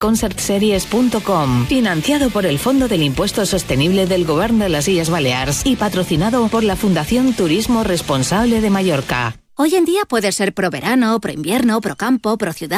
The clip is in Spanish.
concertseries.com, financiado por el Fondo del Impuesto Sostenible del Govern de las Illes Balears y patrocinado por la Fundación Turismo Responsable de Mallorca. Hoy en día puedes ser pro verano, pro invierno, pro campo, pro ciudad.